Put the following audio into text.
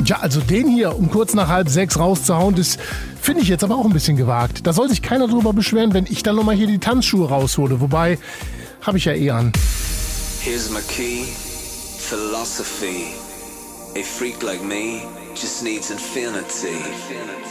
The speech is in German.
Ja, also den hier um kurz nach 5:30 rauszuhauen, das finde ich jetzt aber auch ein bisschen gewagt. Da soll sich keiner drüber beschweren, wenn ich dann nochmal hier die Tanzschuhe raushole. Wobei, habe ich ja eh an. Here's my key, philosophy. A freak like me just needs infinity.